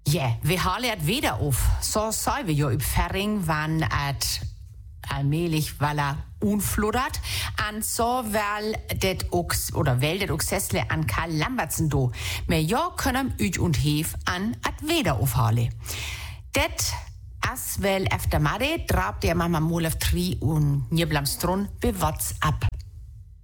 Ja, we halen het wieder auf. So sagen wir ja üb Ferring, wann et allmählich, weil er unfluddert. An so weil det auch Sessle an Karl Lambertsen do. Mehr ja können üch und hef an et wieder aufhale. Det as wel efter Mare drabt der Mama Molef 3 und Nieblamstron be WhatsApp.